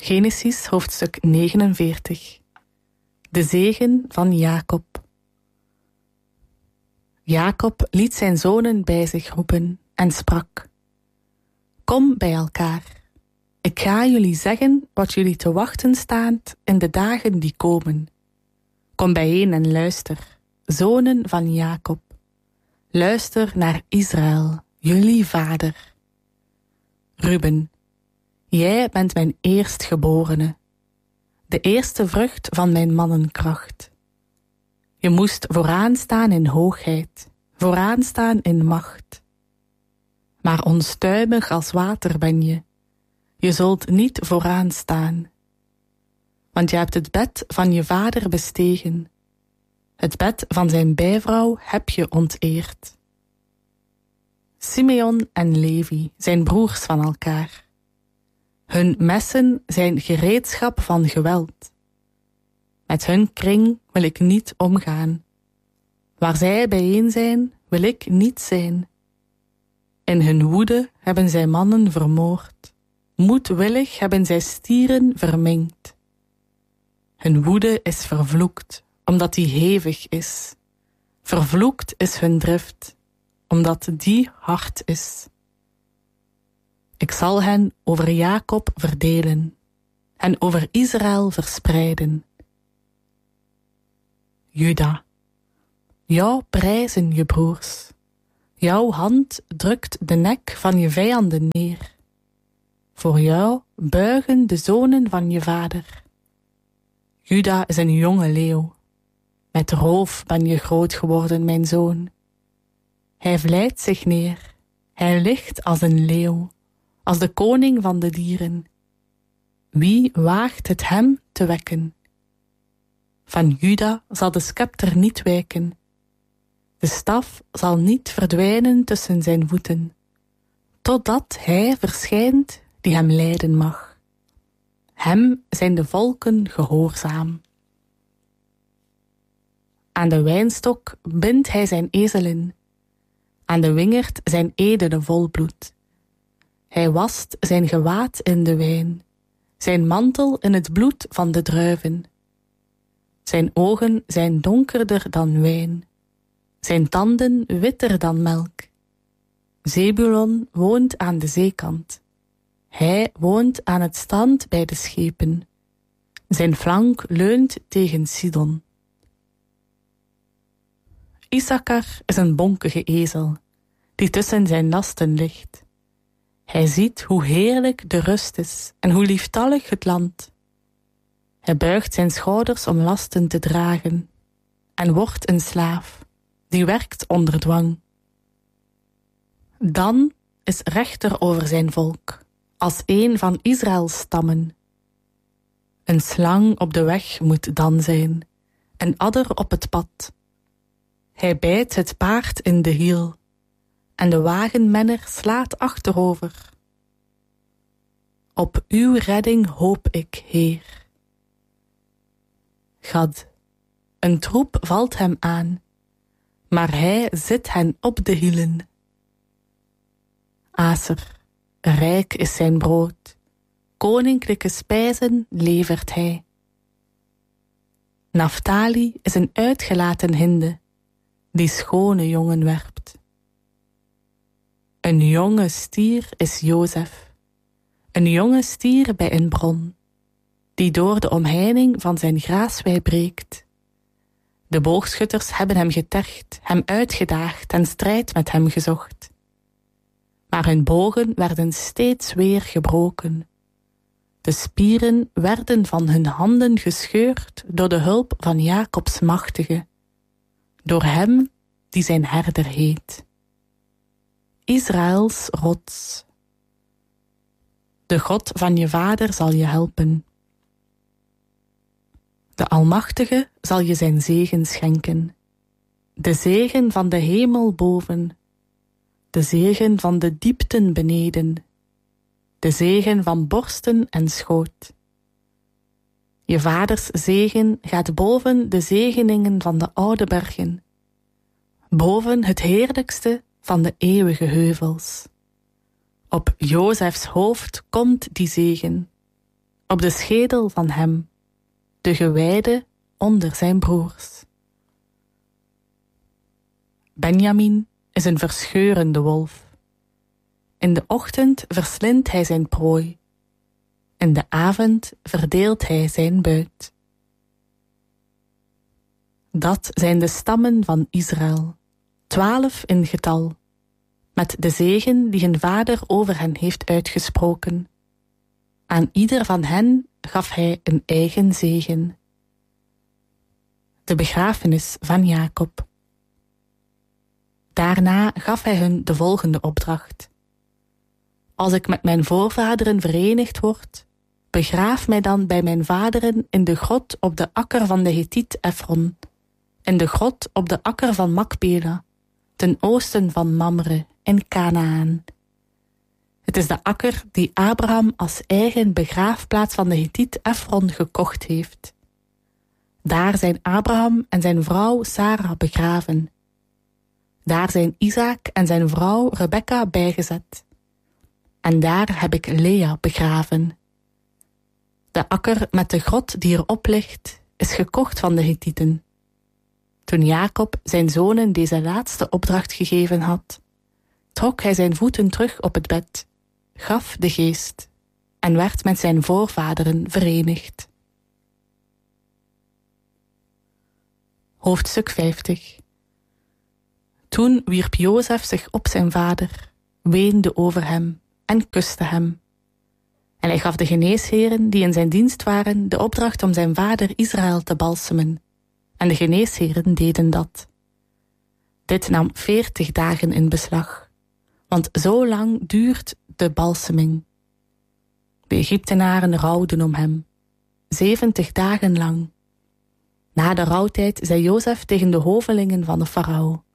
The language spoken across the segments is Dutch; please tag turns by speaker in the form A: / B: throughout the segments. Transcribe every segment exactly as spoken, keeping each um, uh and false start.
A: Genesis hoofdstuk negenenveertig. De zegen van Jacob. Jacob liet zijn zonen bij zich roepen en sprak: Kom bij elkaar. Ik ga jullie zeggen wat jullie te wachten staat in de dagen die komen. Kom bijeen en luister, zonen van Jacob. Luister naar Israël, jullie vader. Ruben, jij bent mijn eerstgeborene, de eerste vrucht van mijn mannenkracht. Je moest vooraan staan in hoogheid, vooraan staan in macht. Maar onstuimig als water ben je. Je zult niet vooraan staan. Want je hebt het bed van je vader bestegen. Het bed van zijn bijvrouw heb je onteerd. Simeon en Levi zijn broers van elkaar. Hun messen zijn gereedschap van geweld. Met hun kring wil ik niet omgaan. Waar zij bijeen zijn, wil ik niet zijn. In hun woede hebben zij mannen vermoord. Moedwillig hebben zij stieren verminkt. Hun woede is vervloekt, omdat die hevig is. Vervloekt is hun drift, omdat die hard is. Ik zal hen over Jacob verdelen en over Israël verspreiden. Juda, jou prijzen je broers. Jouw hand drukt de nek van je vijanden neer. Voor jou buigen de zonen van je vader. Juda is een jonge leeuw. Met roof ben je groot geworden, mijn zoon. Hij vlijt zich neer. Hij ligt als een leeuw, als de koning van de dieren. Wie waagt het hem te wekken? Van Juda zal de scepter niet wijken. De staf zal niet verdwijnen tussen zijn voeten, totdat hij verschijnt die hem leiden mag. Hem zijn de volken gehoorzaam. Aan de wijnstok bindt hij zijn ezelen, aan de wingerd zijn edelen vol bloed. Hij wast zijn gewaad in de wijn, zijn mantel in het bloed van de druiven. Zijn ogen zijn donkerder dan wijn, zijn tanden witter dan melk. Zebulon woont aan de zeekant. Hij woont aan het strand bij de schepen. Zijn flank leunt tegen Sidon. Issachar is een bonkige ezel, die tussen zijn lasten ligt. Hij ziet hoe heerlijk de rust is en hoe lieftallig het land. Hij buigt zijn schouders om lasten te dragen en wordt een slaaf, die werkt onder dwang. Dan is rechter over zijn volk, als een van Israëls stammen. Een slang op de weg moet dan zijn, een adder op het pad. Hij bijt het paard in de hiel, en de wagenmenner slaat achterover. Op uw redding hoop ik, Heer. Gad, een troep valt hem aan, maar hij zit hen op de hielen. Aser, rijk is zijn brood, koninklijke spijzen levert hij. Naphtali is een uitgelaten hinde, die schone jongen werpt. Een jonge stier is Jozef, een jonge stier bij een bron, die door de omheining van zijn graaswei breekt. De boogschutters hebben hem getergd, hem uitgedaagd en strijd met hem gezocht. Maar hun bogen werden steeds weer gebroken. De spieren werden van hun handen gescheurd door de hulp van Jacobs machtige, door hem die zijn herder heet. Israëls rots. De God van je vader zal je helpen. De Almachtige zal je zijn zegen schenken. De zegen van de hemel boven, de zegen van de diepten beneden, de zegen van borsten en schoot. Je vaders zegen gaat boven de zegeningen van de oude bergen, boven het heerlijkste van de eeuwige heuvels. Op Jozefs hoofd komt die zegen, op de schedel van hem, de gewijde onder zijn broers. Benjamin is een verscheurende wolf. In de ochtend verslindt hij zijn prooi. In de avond verdeelt hij zijn buit. Dat zijn de stammen van Israël, twaalf in getal, met de zegen die hun vader over hen heeft uitgesproken. Aan ieder van hen gaf hij een eigen zegen. De begrafenis van Jacob. Daarna gaf hij hun de volgende opdracht. Als ik met mijn voorvaderen verenigd word, begraaf mij dan bij mijn vaderen in de grot op de akker van de Hethiet Efron, in de grot op de akker van Makpela, ten oosten van Mamre in Kanaan. Het is de akker die Abraham als eigen begraafplaats van de Hethiet Efron gekocht heeft. Daar zijn Abraham en zijn vrouw Sarah begraven. Daar zijn Isaac en zijn vrouw Rebekka bijgezet. En daar heb ik Lea begraven. De akker met de grot die erop ligt, is gekocht van de Hethieten. Toen Jacob zijn zonen deze laatste opdracht gegeven had, trok hij zijn voeten terug op het bed, gaf de geest en werd met zijn voorvaderen verenigd. Hoofdstuk vijftig. Toen wierp Jozef zich op zijn vader, weende over hem en kuste hem. En hij gaf de geneesheren die in zijn dienst waren de opdracht om zijn vader Israël te balsemen. En de geneesheren deden dat. Dit nam veertig dagen in beslag, want zo lang duurt de balseming. De Egyptenaren rouwden om hem, zeventig dagen lang. Na de rouwtijd zei Jozef tegen de hovelingen van de farao: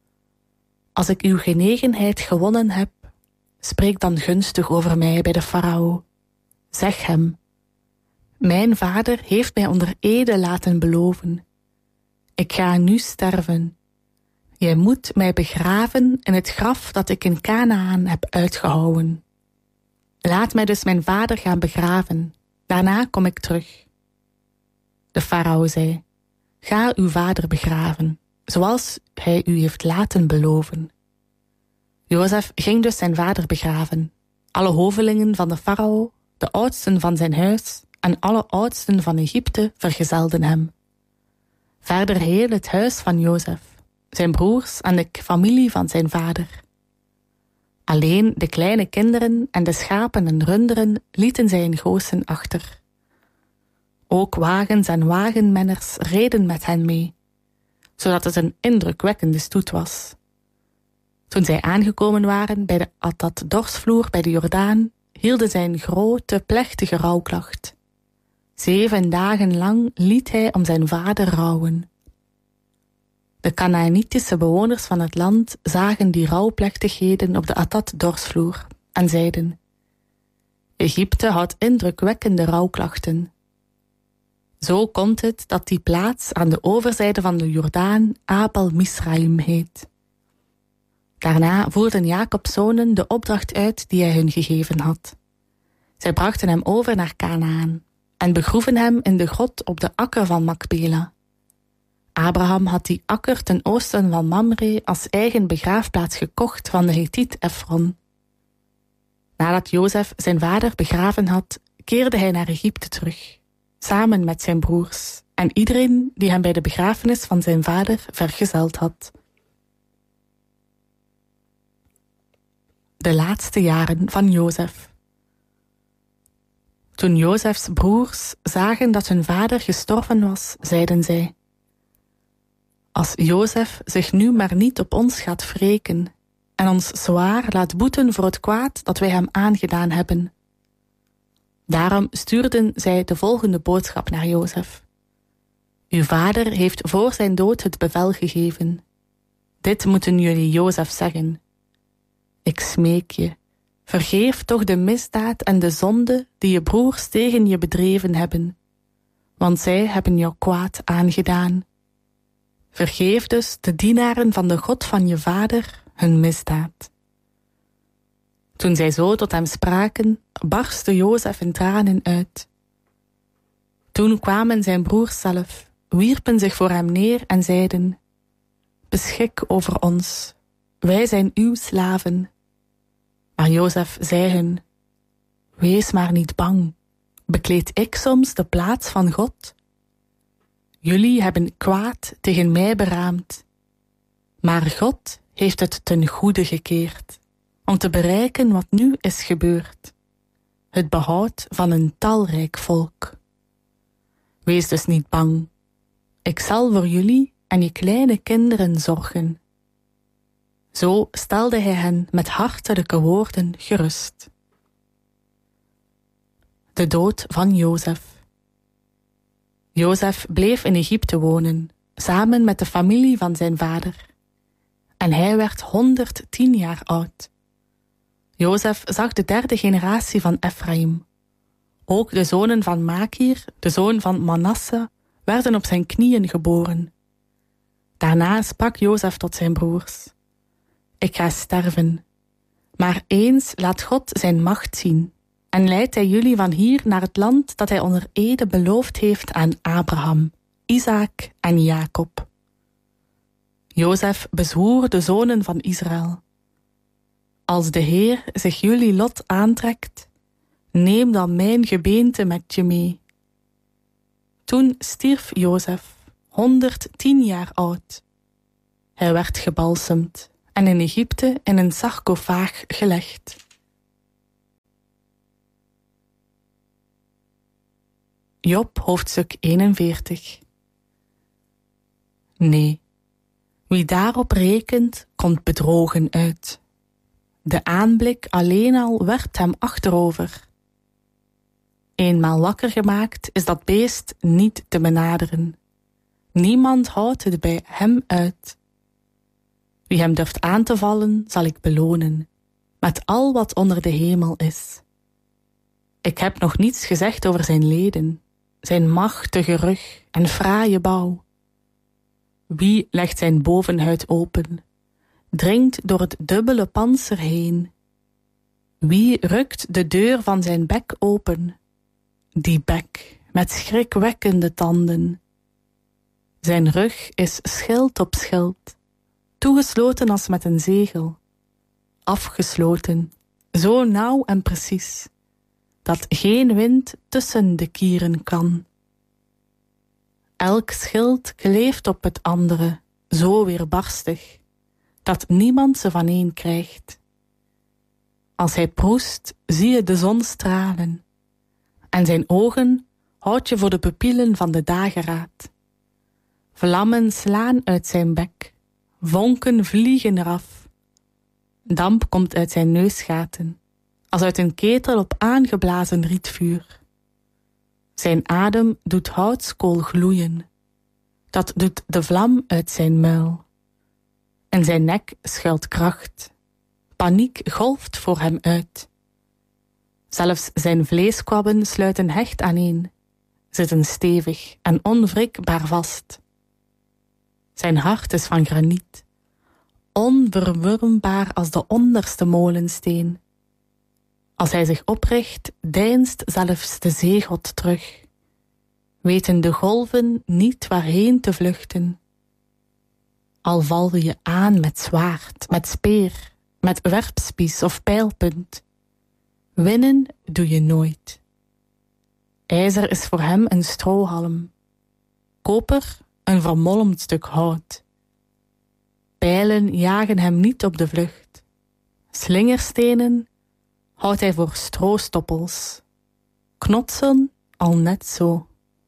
A: Als ik uw genegenheid gewonnen heb, spreek dan gunstig over mij bij de farao. Zeg hem: Mijn vader heeft mij onder ede laten beloven. Ik ga nu sterven. Jij moet mij begraven in het graf dat ik in Kanaan heb uitgehouwen. Laat mij dus mijn vader gaan begraven. Daarna kom ik terug. De farao zei: Ga uw vader begraven, zoals hij u heeft laten beloven. Jozef ging dus zijn vader begraven. Alle hovelingen van de farao, de oudsten van zijn huis en alle oudsten van Egypte vergezelden hem. Verder heel het huis van Jozef, zijn broers en de familie van zijn vader. Alleen de kleine kinderen en de schapen en runderen lieten zij in Gosen achter. Ook wagens en wagenmenners reden met hen mee, zodat het een indrukwekkende stoet was. Toen zij aangekomen waren bij de Atad-dorsvloer bij de Jordaan, hielden zij een grote, plechtige rouwklacht. Zeven dagen lang liet hij om zijn vader rouwen. De Kanaanitische bewoners van het land zagen die rouwplechtigheden op de Atad-dorsvloer en zeiden: Egypte houdt indrukwekkende rouwklachten. Zo komt het dat die plaats aan de overzijde van de Jordaan Abel Misraim heet. Daarna voerden Jacob's zonen de opdracht uit die hij hun gegeven had. Zij brachten hem over naar Kanaan en begroeven hem in de grot op de akker van Makpela. Abraham had die akker ten oosten van Mamre als eigen begraafplaats gekocht van de Hethiet Efron. Nadat Jozef zijn vader begraven had, keerde hij naar Egypte terug, samen met zijn broers en iedereen die hem bij de begrafenis van zijn vader vergezeld had. De laatste jaren van Jozef. Toen Jozefs broers zagen dat hun vader gestorven was, zeiden zij: Als Jozef zich nu maar niet op ons gaat wreken en ons zwaar laat boeten voor het kwaad dat wij hem aangedaan hebben. Daarom stuurden zij de volgende boodschap naar Jozef: Uw vader heeft voor zijn dood het bevel gegeven. Dit moeten jullie Jozef zeggen: Ik smeek je, vergeef toch de misdaad en de zonde die je broers tegen je bedreven hebben, want zij hebben jou kwaad aangedaan. Vergeef dus de dienaren van de God van je vader hun misdaad. Toen zij zo tot hem spraken, barstte Jozef in tranen uit Toen kwamen zijn broers zelf, wierpen zich voor hem neer en zeiden: beschik over ons, wij zijn uw slaven. Maar Jozef zei hun: wees maar niet bang, bekleed ik soms de plaats van God? Jullie hebben kwaad tegen mij beraamd, maar God heeft het ten goede gekeerd, om te bereiken wat nu is gebeurd, het behoud van een talrijk volk. Wees dus niet bang, ik zal voor jullie en je kleine kinderen zorgen. Zo stelde hij hen met hartelijke woorden gerust. De dood van Jozef. Jozef bleef in Egypte wonen, samen met de familie van zijn vader. En hij werd honderdtien jaar oud. Jozef zag de derde generatie van Efraïm. Ook de zonen van Makir, de zoon van Manasse, werden op zijn knieën geboren. Daarna sprak Jozef tot zijn broers: ik ga sterven, maar eens laat God zijn macht zien en leidt hij jullie van hier naar het land dat hij onder ede beloofd heeft aan Abraham, Isaak en Jacob. Jozef bezwoer de zonen van Israël: als de Heer zich jullie lot aantrekt, neem dan mijn gebeente met je mee. Toen stierf Jozef, honderdtien jaar oud. Hij werd gebalsemd en in Egypte in een sarcofaag gelegd. Job hoofdstuk eenenveertig. Nee, wie daarop rekent, komt bedrogen uit. De aanblik alleen al werpt hem achterover. Eenmaal wakker gemaakt is dat beest niet te benaderen. Niemand houdt het bij hem uit. Wie hem durft aan te vallen, zal ik belonen, met al wat onder de hemel is. Ik heb nog niets gezegd over zijn leden, zijn machtige rug en fraaie bouw. Wie legt zijn bovenhuid open, dringt door het dubbele pantser heen? Wie rukt de deur van zijn bek open? Die bek met schrikwekkende tanden. Zijn rug is schild op schild, toegesloten als met een zegel, afgesloten, zo nauw en precies, dat geen wind tussen de kieren kan. Elk schild kleeft op het andere, zo weerbarstig, dat niemand ze vaneen krijgt. Als hij proest, zie je de zon stralen, en zijn ogen houd je voor de pupillen van de dageraad. Vlammen slaan uit zijn bek, vonken vliegen eraf. Damp komt uit zijn neusgaten, als uit een ketel op aangeblazen rietvuur. Zijn adem doet houtskool gloeien, dat doet de vlam uit zijn muil. In zijn nek schuilt kracht, paniek golft voor hem uit. Zelfs zijn vleeskwabben sluiten hecht aaneen, zitten stevig en onwrikbaar vast. Zijn hart is van graniet, onverwurmbaar als de onderste molensteen. Als hij zich opricht, deinst zelfs de zeegod terug. Weten de golven niet waarheen te vluchten. Al val je aan met zwaard, met speer, met werpspies of pijlpunt. Winnen doe je nooit. IJzer is voor hem een strohalm. Koper een vermolmd stuk hout. Pijlen jagen hem niet op de vlucht. Slingerstenen houdt hij voor stroostoppels. Knotsen al net zo.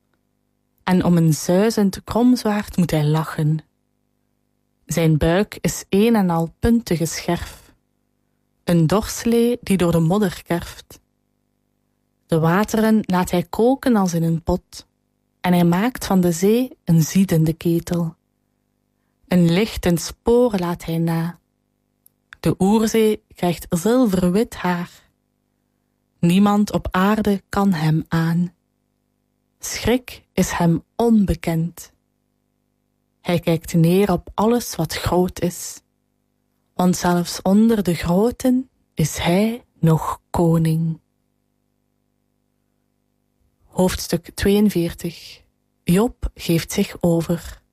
A: En om een zuizend kromzwaard moet hij lachen. Zijn buik is een en al puntige scherf. Een dorslee die door de modder kerft. De wateren laat hij koken als in een pot. En hij maakt van de zee een ziedende ketel. Een lichtend spoor laat hij na. De oerzee krijgt zilverwit haar. Niemand op aarde kan hem aan. Schrik is hem onbekend. Hij kijkt neer op alles wat groot is. Want zelfs onder de groten is hij nog koning. Hoofdstuk tweeënveertig. Job geeft zich over.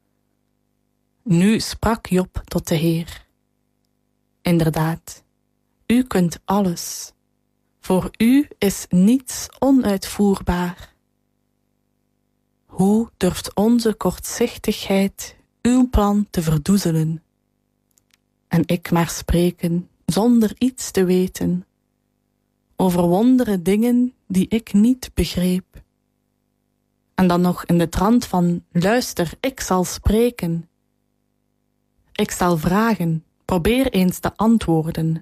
A: Nu sprak Job tot de Heer. Inderdaad, u kunt alles. Voor u is niets onuitvoerbaar. Hoe durft onze kortzichtigheid uw plan te verdoezelen? En ik maar spreken zonder iets te weten, over wondere dingen die ik niet begreep. En dan nog in de trant van, luister, ik zal spreken. Ik zal vragen, probeer eens te antwoorden.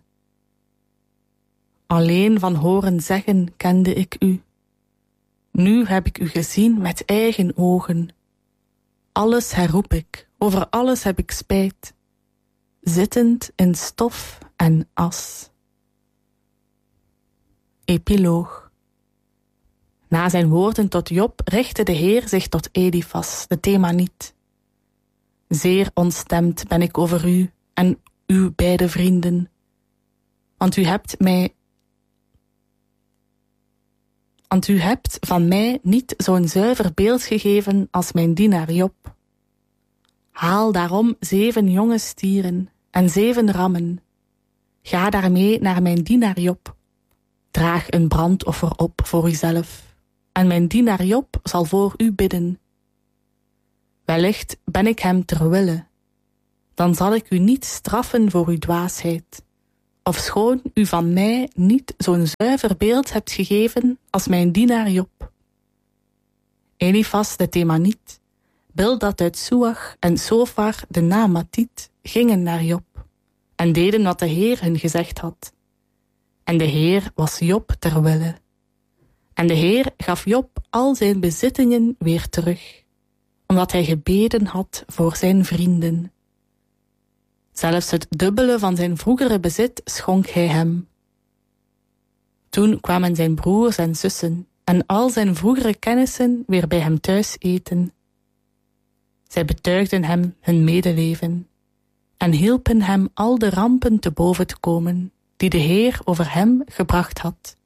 A: Alleen van horen zeggen kende ik u. Nu heb ik u gezien met eigen ogen. Alles herroep ik, over alles heb ik spijt, zittend in stof en as. Epiloog. Na zijn woorden tot Job richtte de Heer zich tot Elifas, de Themaniet. Zeer ontstemd ben ik over u en uw beide vrienden, want u hebt mij want u hebt van mij niet zo'n zuiver beeld gegeven als mijn dienaar Job. Haal daarom zeven jonge stieren en zeven rammen. Ga daarmee naar mijn dienaar Job. Draag een brandoffer op voor uzelf, en mijn dienaar Job zal voor u bidden. Wellicht ben ik hem ter wille, dan zal ik u niet straffen voor uw dwaasheid, ofschoon u van mij niet zo'n zuiver beeld hebt gegeven als mijn dienaar Job. Elifas de Themaniet, Bildad uit Suach en Sofar de Naamatiet gingen naar Job en deden wat de Heer hun gezegd had. En de Heer was Job ter wille. En de Heer gaf Job al zijn bezittingen weer terug, omdat hij gebeden had voor zijn vrienden. Zelfs het dubbele van zijn vroegere bezit schonk hij hem. Toen kwamen zijn broers en zussen en al zijn vroegere kennissen weer bij hem thuis eten. Zij betuigden hem hun medeleven en hielpen hem al de rampen te boven te komen die de Heer over hem gebracht had.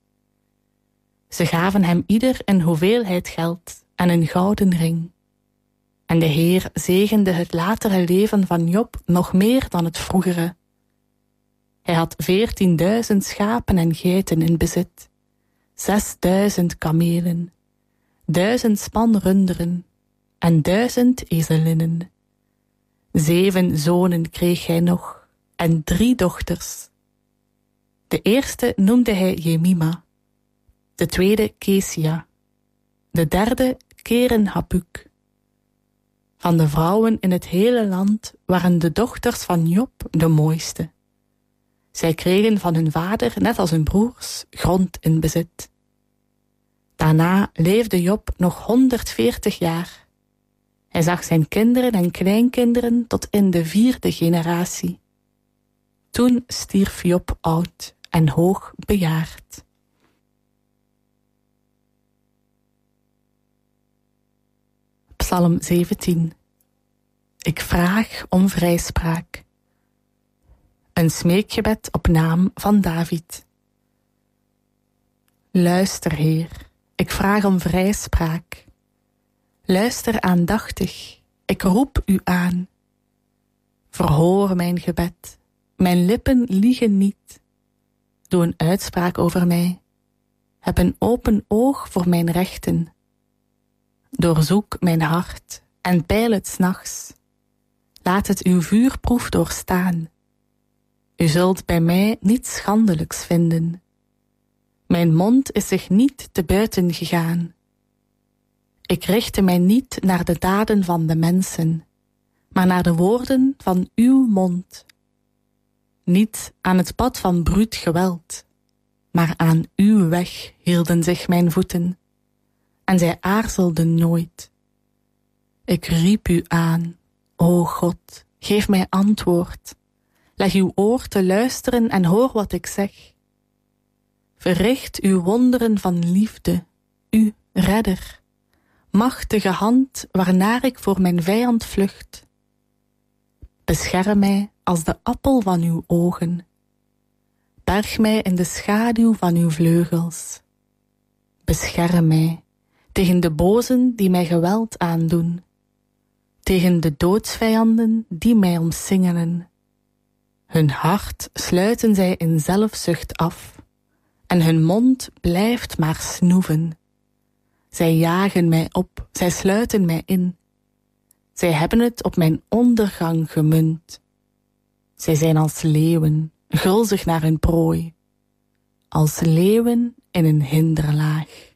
A: Ze gaven hem ieder een hoeveelheid geld en een gouden ring. En de Heer zegende het latere leven van Job nog meer dan het vroegere. Hij had veertienduizend schapen en geiten in bezit, zesduizend kamelen, duizend span runderen en duizend ezelinnen. Zeven zonen kreeg hij nog en drie dochters. De eerste noemde hij Jemima, de tweede Kesia, de derde Keren-Hapuk. Van de vrouwen in het hele land waren de dochters van Job de mooiste. Zij kregen van hun vader, net als hun broers, grond in bezit. Daarna leefde Job nog honderdveertig jaar. Hij zag zijn kinderen en kleinkinderen tot in de vierde generatie. Toen stierf Job oud en hoog bejaard. Psalm zeventien. Ik vraag om vrijspraak. Een smeekgebed op naam van David. Luister, Heer, ik vraag om vrijspraak. Luister aandachtig, ik roep u aan. Verhoor mijn gebed, mijn lippen liegen niet. Doe een uitspraak over mij. Heb een open oog voor mijn rechten. Doorzoek mijn hart en peil het 's nachts. Laat het uw vuurproef doorstaan. U zult bij mij niets schandelijks vinden. Mijn mond is zich niet te buiten gegaan. Ik richtte mij niet naar de daden van de mensen, maar naar de woorden van uw mond. Niet aan het pad van bruut geweld, maar aan uw weg hielden zich mijn voeten. En zij aarzelden nooit. Ik riep u aan, o God, geef mij antwoord. Leg uw oor te luisteren en hoor wat ik zeg. Verricht uw wonderen van liefde, u redder. Machtige hand waarnaar ik voor mijn vijand vlucht. Bescherm mij als de appel van uw ogen. Berg mij in de schaduw van uw vleugels. Bescherm mij tegen de bozen die mij geweld aandoen, tegen de doodsvijanden die mij omsingelen. Hun hart sluiten zij in zelfzucht af, en hun mond blijft maar snoeven. Zij jagen mij op, zij sluiten mij in. Zij hebben het op mijn ondergang gemunt. Zij zijn als leeuwen, gulzig naar hun prooi, als leeuwen in een hinderlaag.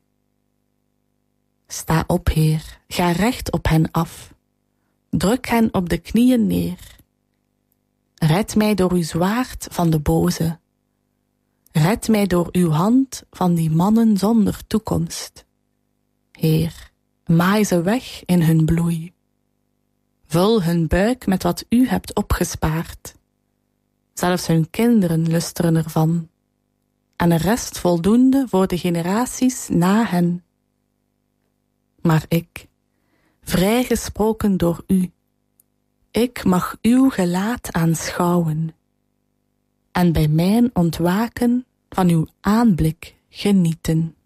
A: Sta op, Heer, ga recht op hen af. Druk hen op de knieën neer. Red mij door uw zwaard van de boze. Red mij door uw hand van die mannen zonder toekomst. Heer, maai ze weg in hun bloei. Vul hun buik met wat u hebt opgespaard. Zelfs hun kinderen lusteren ervan. En de rest voldoende voor de generaties na hen. Maar ik, vrijgesproken door u, ik mag uw gelaat aanschouwen. En bij mijn ontwaken van uw aanblik genieten.